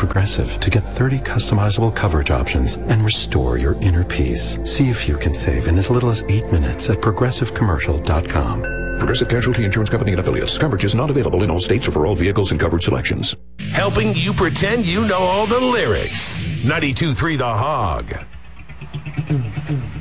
Progressive to get 30 customizable coverage options and restore your inner peace. See if you can save in as little as 8 minutes at progressivecommercial.com. Progressive Casualty Insurance Company and Affiliates. Coverage is not available in all states or for all vehicles and coverage selections. Helping you pretend you know all the lyrics. 92.3 The Hog.